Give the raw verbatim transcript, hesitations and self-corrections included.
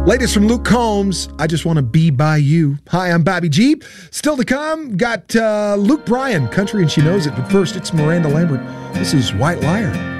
Latest from Luke Combs, I Just Want to Be By You. Hi, I'm Bobby G. Still to come, got uh, Luke Bryan, Country and She Knows It. But first, it's Miranda Lambert. This is White Liar.